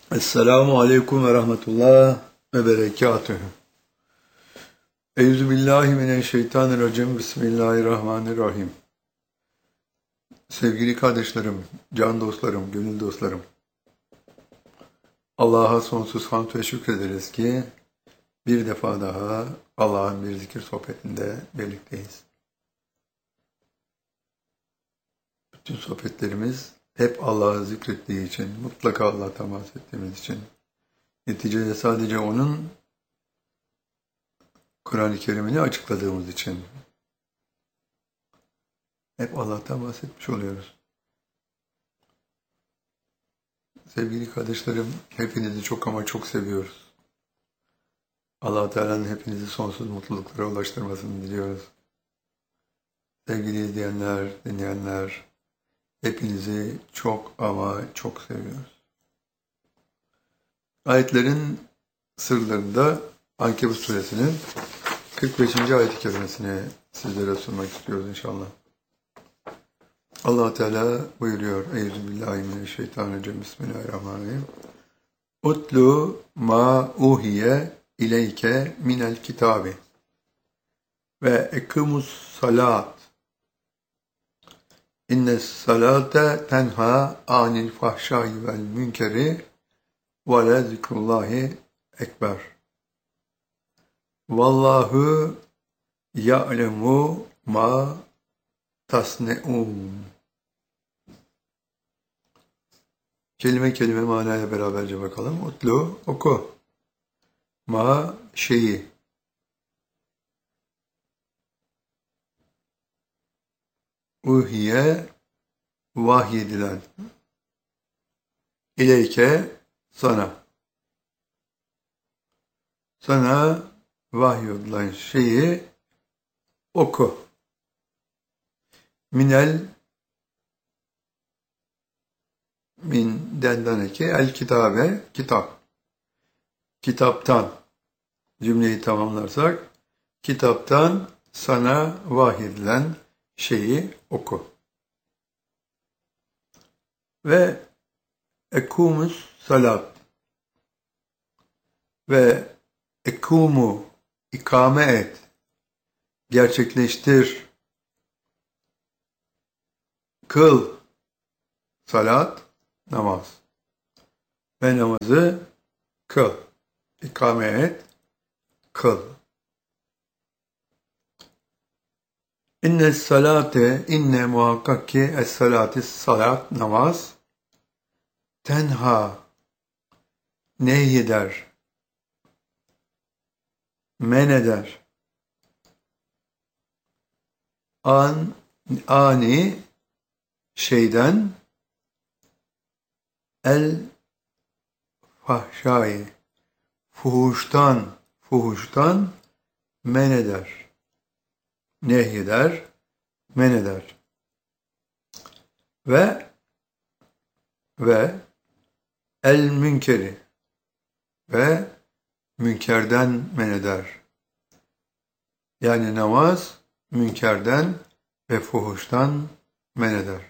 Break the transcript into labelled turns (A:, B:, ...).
A: Esselamu Aleyküm ve Rahmetullah ve Berekatühü. Euzubillahimineşşeytanirracim. Bismillahirrahmanirrahim. Sevgili kardeşlerim, can dostlarım, gönül dostlarım. Allah'a sonsuz hamd ve şükrederiz ki bir defa daha Allah'ın bir zikir sohbetinde birlikteyiz. Bütün sohbetlerimiz hep Allah'ı zikrettiği için, mutlaka Allah'a temas ettiğimiz için, neticede sadece O'nun Kur'an-ı Kerim'ini açıkladığımız için hep Allah'tan bahsetmiş oluyoruz. Sevgili kardeşlerim, hepinizi çok ama çok seviyoruz. Allah-u Teala'nın hepinizi sonsuz mutluluklara ulaştırmasını diliyoruz. Sevgili izleyenler, dinleyenler, hepinizi çok ama çok seviyoruz. Ayetlerin sırlarında Ankebut suresinin 45. ayet-i kerimesini sizlere sunmak istiyoruz inşallah. Allah Teala buyuruyor: Euzubillahimineşşeytanirracim. Bismillahirrahmanirrahim. Utlu ma uhiye ileyke minel kitabi ve ekimus salat. İnnes salate tenha anil fahşai vel münkeri ve le zikrullahi ekber. Vallahu ya'lemu ma tasne'un. Kelime kelime manaya beraberce bakalım. Utlu, oku. Ma, şeyi. Uhiye, vahyedilen. İleyke, sana. Sana vahyedilen şeyi oku. Minel, min dendaneki el kitabe, kitap. Kitaptan cümleyi tamamlarsak, kitaptan sana vahyedilen şeyi oku. Ve ekumus salat ve ekumu ikame et, gerçekleştir, kıl, salat, namaz ve namazı kıl, ikame et, kıl. İnne salate, inne muhakkak ki es-salati, salat, namaz, tenha, nehyeder, men eder, ani şeyden, el fahşai, fuhuştan men eder, nehyeder, men eder. Ve el münkeri, ve münkerden men eder. Yani namaz münkerden ve fuhuştan men eder.